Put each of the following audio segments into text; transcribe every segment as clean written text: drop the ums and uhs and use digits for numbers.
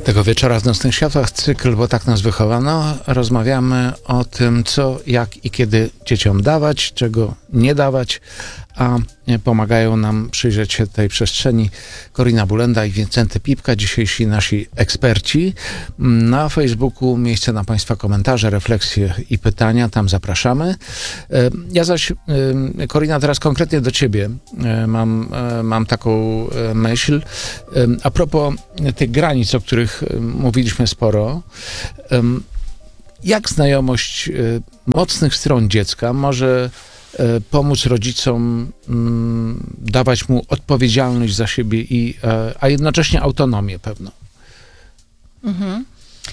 Tego wieczora w Nocnych Światłach cykl, bo tak nas wychowano. Rozmawiamy o tym, co, jak i kiedy dzieciom dawać, czego nie dawać, a pomagają nam przyjrzeć się tej przestrzeni Korina Bulenda i Wincenty Pipka, dzisiejsi nasi eksperci. Na Facebooku miejsce na Państwa komentarze, refleksje i pytania, tam zapraszamy. Ja zaś, Korina, teraz konkretnie do Ciebie mam taką myśl. A propos tych granic, o których mówiliśmy sporo, jak znajomość mocnych stron dziecka może pomóc rodzicom dawać mu odpowiedzialność za siebie, a jednocześnie autonomię pewną? Mhm.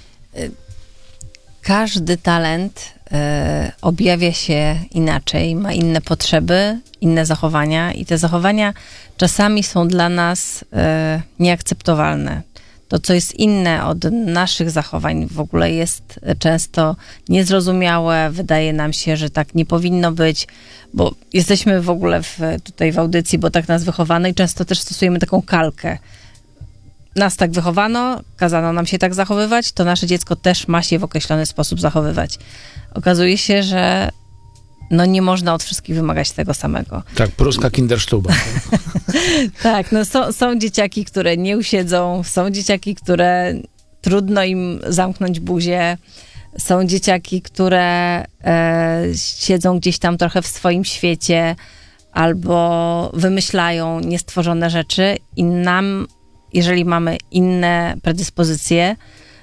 Każdy talent objawia się inaczej, ma inne potrzeby, inne zachowania i te zachowania czasami są dla nas nieakceptowalne. To, co jest inne od naszych zachowań, w ogóle jest często niezrozumiałe. Wydaje nam się, że tak nie powinno być, bo jesteśmy w ogóle tutaj w audycji, bo tak nas wychowano i często też stosujemy taką kalkę. Nas tak wychowano, kazano nam się tak zachowywać, to nasze dziecko też ma się w określony sposób zachowywać. Okazuje się, że nie można od wszystkich wymagać tego samego. Tak, pruska Kinderstube. Tak, są dzieciaki, które nie usiedzą, są dzieciaki, które trudno im zamknąć buzię, są dzieciaki, które siedzą gdzieś tam trochę w swoim świecie albo wymyślają niestworzone rzeczy i nam, jeżeli mamy inne predyspozycje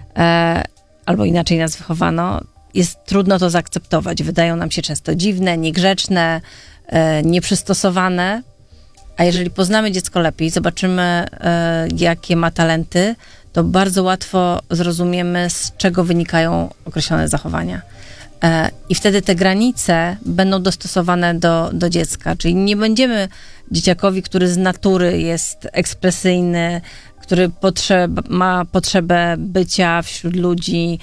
albo inaczej nas wychowano, jest trudno to zaakceptować. Wydają nam się często dziwne, niegrzeczne, nieprzystosowane. A jeżeli poznamy dziecko lepiej, zobaczymy, jakie ma talenty, to bardzo łatwo zrozumiemy, z czego wynikają określone zachowania. I wtedy te granice będą dostosowane do dziecka. Czyli nie będziemy dzieciakowi, który z natury jest ekspresyjny, który ma potrzebę bycia wśród ludzi,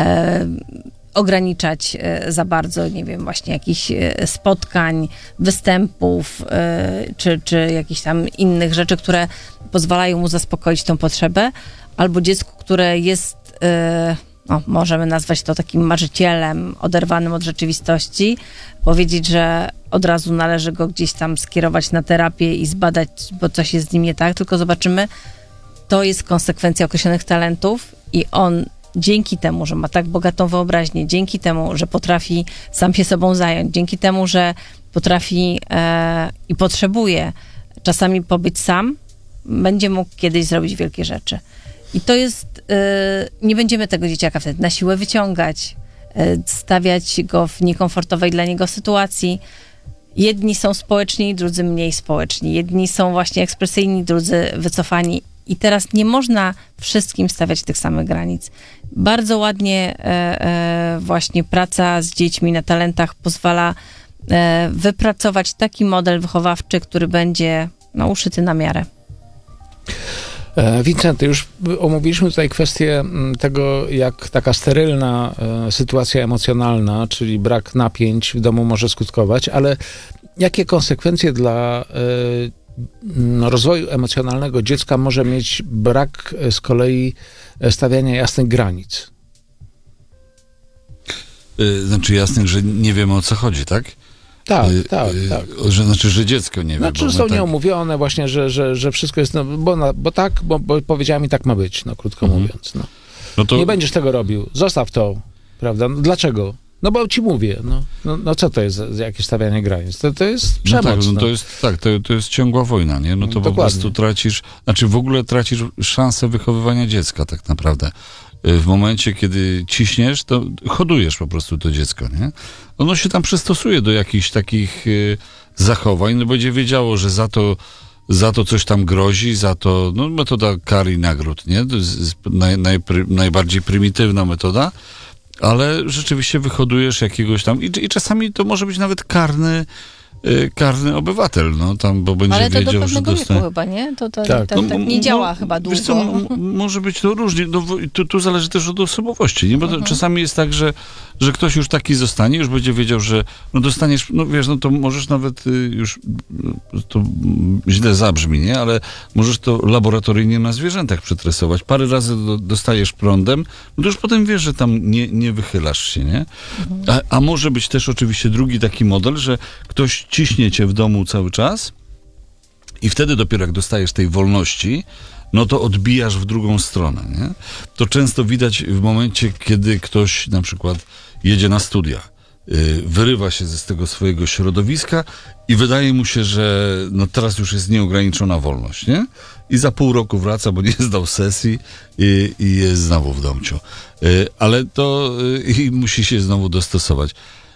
ograniczać za bardzo, nie wiem, właśnie jakichś spotkań, występów, czy jakichś tam innych rzeczy, które pozwalają mu zaspokoić tą potrzebę, albo dziecku, które jest, możemy nazwać to takim marzycielem, oderwanym od rzeczywistości, powiedzieć, że od razu należy go gdzieś tam skierować na terapię i zbadać, bo coś jest z nim nie tak, tylko zobaczymy, to jest konsekwencja określonych talentów i on dzięki temu, że ma tak bogatą wyobraźnię, dzięki temu, że potrafi sam się sobą zająć, dzięki temu, że potrafi i potrzebuje czasami pobyć sam, będzie mógł kiedyś zrobić wielkie rzeczy. I to jest, nie będziemy tego dzieciaka wtedy na siłę wyciągać, stawiać go w niekomfortowej dla niego sytuacji. Jedni są społeczni, drudzy mniej społeczni. Jedni są właśnie ekspresyjni, drudzy wycofani. I teraz nie można wszystkim stawiać tych samych granic. Bardzo ładnie właśnie praca z dziećmi na talentach pozwala wypracować taki model wychowawczy, który będzie uszyty na miarę. Wincenty, już omówiliśmy tutaj kwestię tego, jak taka sterylna sytuacja emocjonalna, czyli brak napięć w domu może skutkować, ale jakie konsekwencje dla rozwoju emocjonalnego dziecka może mieć brak z kolei stawiania jasnych granic? Znaczy jasnych, że nie wiemy, o co chodzi, tak? Tak. Że dziecko nie wie. Znaczy są nieomówione właśnie, że wszystko jest, bo powiedziała mi, tak ma być, krótko mówiąc. Nie będziesz tego robił, zostaw to, prawda? Dlaczego? Bo ci mówię, co to jest jakieś stawianie granic? To jest przemoc. To jest ciągła wojna, nie? To po prostu tracisz szansę wychowywania dziecka tak naprawdę. W momencie, kiedy ciśniesz, to hodujesz po prostu to dziecko, nie? Ono się tam przystosuje do jakichś takich zachowań, będzie wiedziało, że za to coś tam grozi, za to, metoda kar i nagród, nie? To jest najbardziej prymitywna metoda, ale rzeczywiście wyhodujesz jakiegoś tam i czasami to może być nawet karny karny obywatel, no tam, bo będzie Ale to wiedział, do że pewnego dostanie... wieku chyba, nie? To Tak. tak nie działa chyba długo. Wiesz co, może być to różnie. No, tu zależy też od osobowości, nie? Bo to czasami jest tak, że ktoś już taki zostanie, już będzie wiedział, że no dostaniesz, no wiesz, no to możesz nawet już, to źle zabrzmi, nie? Ale możesz to laboratoryjnie na zwierzętach przetresować. Parę razy dostajesz prądem, no to już potem wiesz, że tam nie wychylasz się, nie? A może być też oczywiście drugi taki model, że ktoś ciśnie cię w domu cały czas i wtedy dopiero jak dostajesz tej wolności, no to odbijasz w drugą stronę, nie? To często widać w momencie, kiedy ktoś na przykład jedzie na studia, wyrywa się z tego swojego środowiska i wydaje mu się, że no teraz już jest nieograniczona wolność, nie? I za pół roku wraca, bo nie zdał sesji i jest znowu w domciu. Ale to i musi się znowu dostosować.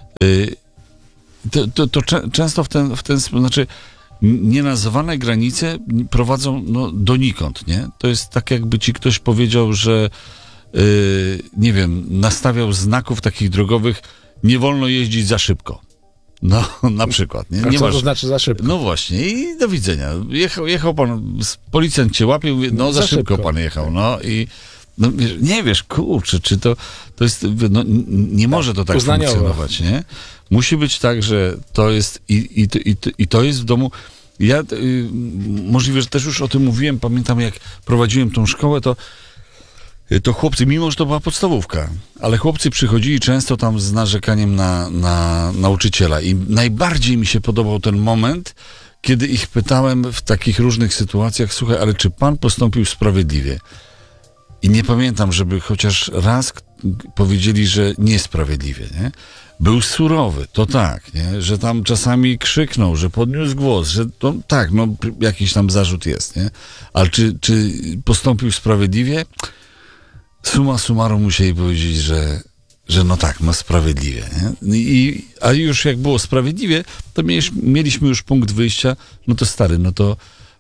To często w ten sposób, znaczy nienazwane granice prowadzą no, donikąd, nie? To jest tak, jakby ci ktoś powiedział, że nie wiem, nastawiał znaków takich drogowych, nie wolno jeździć za szybko. No, na przykład. Nie, A nie co masz... to znaczy za szybko? No właśnie i do widzenia. Jechał pan, policjant cię łapie, mówi, no za szybko pan jechał, no i no, nie wiesz, kurczę, czy to jest, no, nie może to tak uznaniowo funkcjonować, nie? Musi być tak, że to jest i to jest w domu. Ja możliwe, że też już o tym mówiłem, pamiętam jak prowadziłem tą szkołę, to chłopcy, mimo że to była podstawówka, ale chłopcy przychodzili często tam z narzekaniem na nauczyciela i najbardziej mi się podobał ten moment, kiedy ich pytałem w takich różnych sytuacjach, słuchaj, ale czy pan postąpił sprawiedliwie? I nie pamiętam, żeby chociaż raz powiedzieli, że niesprawiedliwie, nie? Był surowy, to tak, nie? Że tam czasami krzyknął, że podniósł głos, że to tak, no jakiś tam zarzut jest, nie? Ale czy postąpił sprawiedliwie? Summa summarum musieli powiedzieć, że no tak, no sprawiedliwie, nie? A już jak było sprawiedliwie, to mieliśmy już punkt wyjścia, no to stary, no to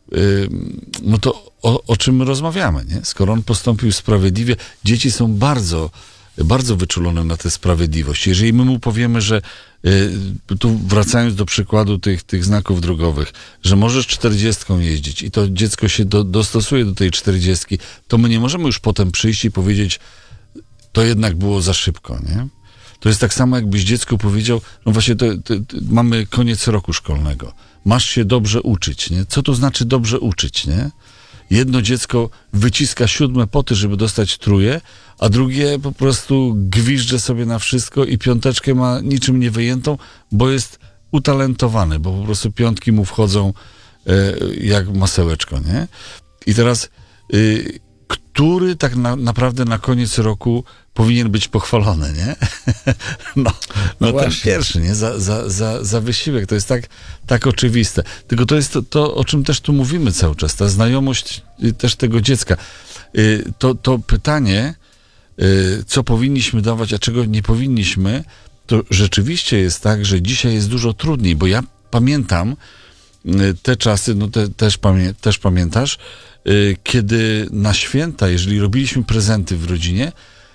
o czym my rozmawiamy, nie? Skoro on postąpił sprawiedliwie, dzieci są bardzo, bardzo wyczulone na tę sprawiedliwość. Jeżeli my mu powiemy, że tu wracając do przykładu tych znaków drogowych, że możesz 40 jeździć i to dziecko się dostosuje do tej 40, to my nie możemy już potem przyjść i powiedzieć, to jednak było za szybko, nie? To jest tak samo, jakbyś dziecku powiedział, no właśnie mamy koniec roku szkolnego. Masz się dobrze uczyć, nie? Co to znaczy dobrze uczyć, nie? Jedno dziecko wyciska 7 poty, żeby dostać trójkę, a drugie po prostu gwizdże sobie na wszystko i 5 ma niczym nie wyjętą, bo jest utalentowany, bo po prostu 5 mu wchodzą jak masełeczko, nie? I teraz który tak naprawdę na koniec roku powinien być pochwalony, nie? No ten pierwszy, nie? Za wysiłek. To jest tak oczywiste. Tylko to jest to, o czym też tu mówimy cały czas. Ta znajomość też tego dziecka. To pytanie, co powinniśmy dawać, a czego nie powinniśmy, to rzeczywiście jest tak, że dzisiaj jest dużo trudniej, bo ja pamiętam te czasy, no też pamiętasz, kiedy na święta, jeżeli robiliśmy prezenty w rodzinie,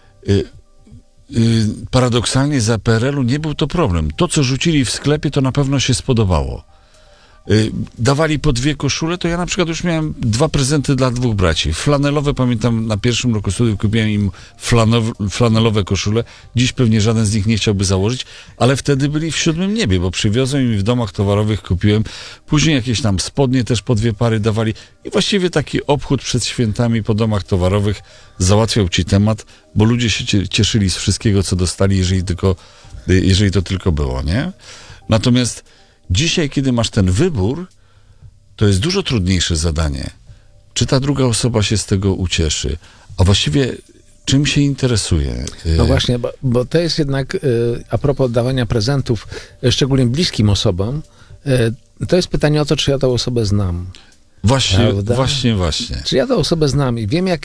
paradoksalnie za PRL-u nie był to problem. To, co rzucili w sklepie, to na pewno się spodobało. Dawali po 2 koszule, to ja na przykład już miałem 2 prezenty dla 2 braci. Flanelowe, pamiętam, na pierwszym roku studiów kupiłem im flanelowe koszule. Dziś pewnie żaden z nich nie chciałby założyć, ale wtedy byli w 7 niebie, bo przywiozłem im w domach towarowych, kupiłem. Później jakieś tam spodnie też po 2 pary dawali. I właściwie taki obchód przed świętami po domach towarowych załatwiał ci temat, bo ludzie się cieszyli z wszystkiego, co dostali, jeżeli to tylko było, nie? Natomiast dzisiaj, kiedy masz ten wybór, to jest dużo trudniejsze zadanie. Czy ta druga osoba się z tego ucieszy? A właściwie czym się interesuje? No właśnie, bo to jest jednak, a propos dawania prezentów, szczególnie bliskim osobom, to jest pytanie o to, czy ja tę osobę znam. Właśnie. Czy ja tę osobę znam i wiem,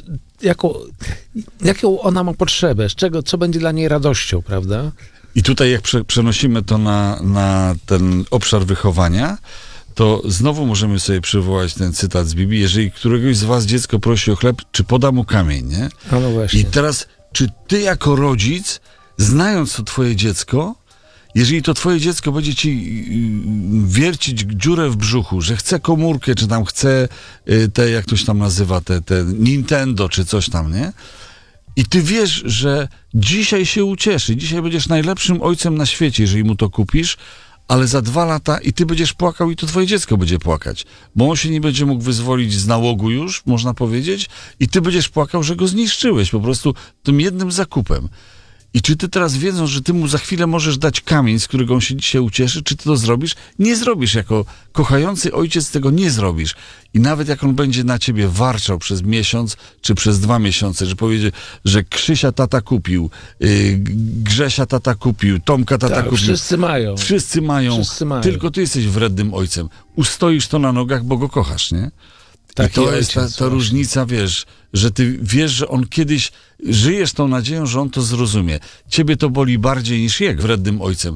jaką ona ma potrzebę, co będzie dla niej radością, prawda? I tutaj jak przenosimy to na ten obszar wychowania, to znowu możemy sobie przywołać ten cytat z Biblii. Jeżeli któregoś z was dziecko prosi o chleb, czy poda mu kamień, nie? No właśnie. I teraz, czy ty jako rodzic, znając to twoje dziecko, Jeżeli to twoje dziecko będzie ci wiercić dziurę w brzuchu, że chce komórkę, czy tam chce te, jak to się tam nazywa, te Nintendo, czy coś tam, nie? I ty wiesz, że dzisiaj się ucieszy, dzisiaj będziesz najlepszym ojcem na świecie, jeżeli mu to kupisz, ale za 2 lata i ty będziesz płakał i to twoje dziecko będzie płakać, bo on się nie będzie mógł wyzwolić z nałogu już, można powiedzieć, i ty będziesz płakał, że go zniszczyłeś po prostu tym jednym zakupem. I czy ty teraz wiedząc, że ty mu za chwilę możesz dać kamień, z którego on się dzisiaj ucieszy, czy ty to zrobisz? Nie zrobisz. Jako kochający ojciec tego nie zrobisz. I nawet jak on będzie na ciebie warczał przez miesiąc, czy przez 2 miesiące, że powiedzie, że Krzysia tata kupił, Grzesia tata kupił, Tomka tata kupił. Wszyscy mają. Wszyscy mają. Tylko ty jesteś wrednym ojcem. Ustoisz to na nogach, bo go kochasz, nie? I to jest ta różnica, wiesz, że ty wiesz, że on kiedyś żyjesz tą nadzieją, że on to zrozumie. Ciebie to boli bardziej niż jak wrednym ojcem,